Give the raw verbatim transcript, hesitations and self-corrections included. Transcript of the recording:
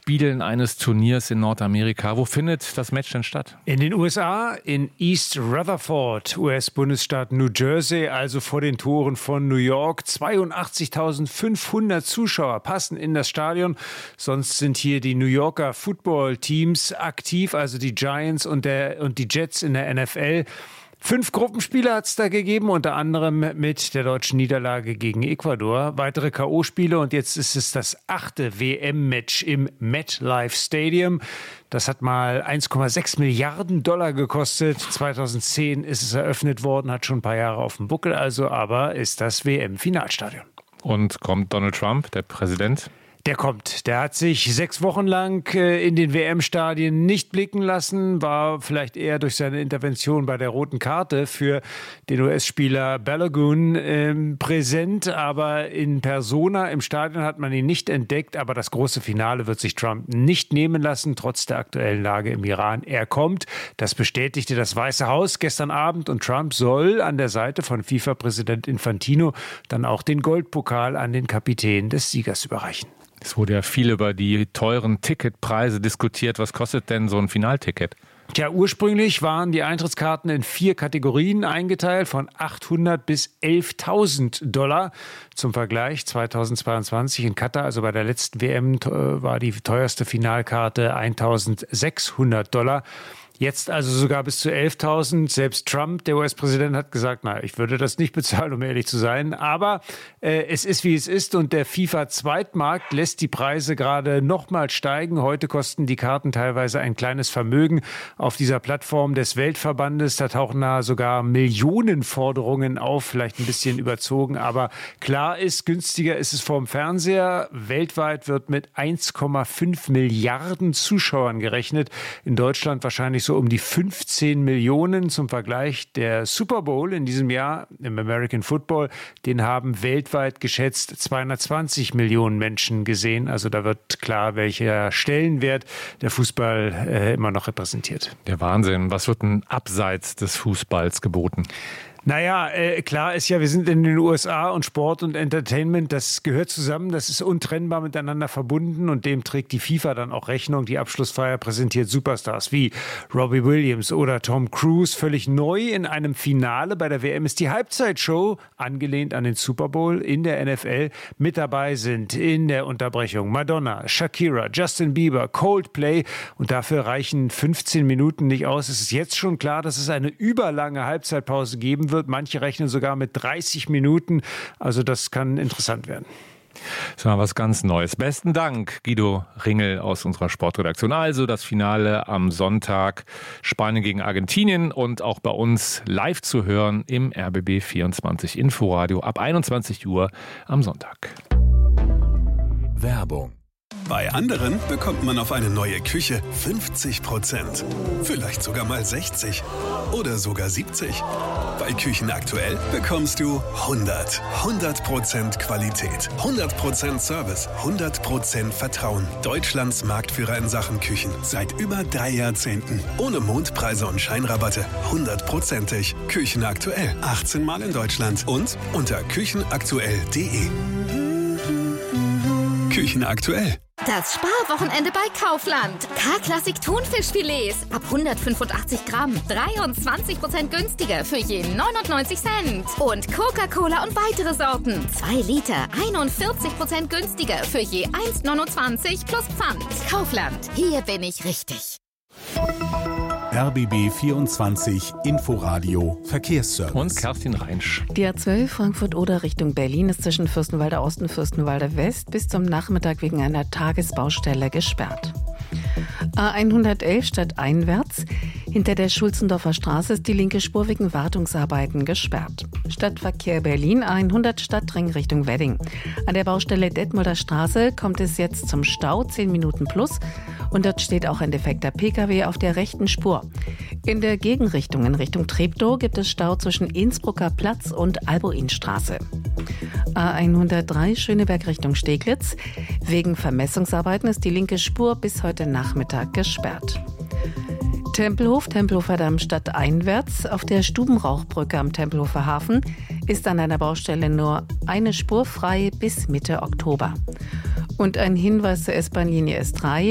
Spielen eines Turniers in Nordamerika. Wo findet das Match denn statt? In den U S A, in East Rutherford, U S-Bundesstaat New Jersey, also vor den Toren von New York. zweiundachtzigtausendfünfhundert Zuschauer passen in das Stadion. Sonst sind hier die New Yorker Football-Teams aktiv, also die Giants und, der, und die Jets in der N F L. Fünf Gruppenspiele hat es da gegeben, unter anderem mit der deutschen Niederlage gegen Ecuador. Weitere K O-Spiele und jetzt ist es das achte W M-Match im MetLife Stadium. Das hat mal eins Komma sechs Milliarden Dollar gekostet. zweitausendzehn ist es eröffnet worden, hat schon ein paar Jahre auf dem Buckel, also aber ist das W M-Finalstadion. Und kommt Donald Trump, der Präsident? Der kommt. Der hat sich sechs Wochen lang in den W M-Stadien nicht blicken lassen, war vielleicht eher durch seine Intervention bei der roten Karte für den U S-Spieler Balogun äh, präsent, aber in Persona im Stadion hat man ihn nicht entdeckt, aber das große Finale wird sich Trump nicht nehmen lassen, trotz der aktuellen Lage im Iran. Er kommt, das bestätigte das Weiße Haus gestern Abend und Trump soll an der Seite von FIFA-Präsident Infantino dann auch den Goldpokal an den Kapitän des Siegers überreichen. Es wurde ja viel über die teuren Ticketpreise diskutiert. Was kostet denn so ein Finalticket? Tja, ursprünglich waren die Eintrittskarten in vier Kategorien eingeteilt, von achthundert bis elftausend Dollar. Zum Vergleich, zweitausendzweiundzwanzig in Katar, also bei der letzten W M, war die teuerste Finalkarte eintausendsechshundert Dollar. Jetzt also sogar bis zu elftausend. Selbst Trump, der U S-Präsident, hat gesagt, na, ich würde das nicht bezahlen, um ehrlich zu sein. Aber äh, es ist, wie es ist. Und der FIFA-Zweitmarkt lässt die Preise gerade nochmal steigen. Heute kosten die Karten teilweise ein kleines Vermögen auf dieser Plattform des Weltverbandes. Da tauchen da sogar Millionenforderungen auf, vielleicht ein bisschen überzogen. Aber klar ist, günstiger ist es vorm Fernseher. Weltweit wird mit eins Komma fünf Milliarden Zuschauern gerechnet. In Deutschland wahrscheinlich so um die fünfzehn Millionen. Zum Vergleich, der Super Bowl in diesem Jahr im American Football, den haben weltweit geschätzt zweihundertzwanzig Millionen Menschen gesehen. Also da wird klar, welcher Stellenwert der Fußball äh, immer noch repräsentiert. Der Wahnsinn. Was wird denn abseits des Fußballs geboten? Naja, äh, klar ist ja, wir sind in den U S A und Sport und Entertainment, das gehört zusammen, das ist untrennbar miteinander verbunden und dem trägt die FIFA dann auch Rechnung. Die Abschlussfeier präsentiert Superstars wie Robbie Williams oder Tom Cruise. Völlig neu in einem Finale bei der W M ist die Halbzeitshow, angelehnt an den Super Bowl in der N F L. Mit dabei sind in der Unterbrechung Madonna, Shakira, Justin Bieber, Coldplay und dafür reichen fünfzehn Minuten nicht aus. Es ist jetzt schon klar, dass es eine überlange Halbzeitpause geben wird. Wird. Manche rechnen sogar mit dreißig Minuten. Also das kann interessant werden. Das ist mal was ganz Neues. Besten Dank, Guido Ringel aus unserer Sportredaktion. Also das Finale am Sonntag, Spanien gegen Argentinien und auch bei uns live zu hören im R B B vierundzwanzig Inforadio ab einundzwanzig Uhr am Sonntag. Werbung. Bei anderen bekommt man auf eine neue Küche fünfzig Prozent. Vielleicht sogar mal sechzig oder sogar siebzig. Bei Küchen aktuell bekommst du hundert. hundert Prozent Qualität, hundert Prozent Service, hundert Prozent Vertrauen. Deutschlands Marktführer in Sachen Küchen. Seit über drei Jahrzehnten. Ohne Mondpreise und Scheinrabatte. hundertprozentig. Küchen aktuell. achtzehn Mal in Deutschland. Und unter küchenaktuell punkt de. Küchen aktuell. Das Sparwochenende bei Kaufland. K-Klassik Thunfischfilets ab hundertfünfundachtzig Gramm. dreiundzwanzig Prozent günstiger für je neunundneunzig Cent. Und Coca-Cola und weitere Sorten. zwei Liter, einundvierzig Prozent günstiger für je eins Komma neunundzwanzig plus Pfand. Kaufland, hier bin ich richtig. R B B vierundzwanzig Inforadio Verkehrsservice. Und Kerstin Reinsch. Die A zwölf Frankfurt-Oder Richtung Berlin ist zwischen Fürstenwalder Ost und Fürstenwalder West bis zum Nachmittag wegen einer Tagesbaustelle gesperrt. A hundertelf stadteinwärts. Hinter der Schulzendorfer Straße ist die linke Spur wegen Wartungsarbeiten gesperrt. Stadtverkehr Berlin A hundert Stadtring Richtung Wedding. An der Baustelle Detmolder Straße kommt es jetzt zum Stau, zehn Minuten plus. Und dort steht auch ein defekter Pkw auf der rechten Spur. In der Gegenrichtung in Richtung Treptow gibt es Stau zwischen Innsbrucker Platz und Alboinstraße. A hundertdrei Schöneberg Richtung Steglitz. Wegen Vermessungsarbeiten ist die linke Spur bis heute Nachmittag gesperrt. Tempelhof, Tempelhofer Damm stadteinwärts. Auf der Stubenrauchbrücke am Tempelhofer Hafen ist an einer Baustelle nur eine Spur frei bis Mitte Oktober. Und ein Hinweis zur S-Bahn-Linie S drei.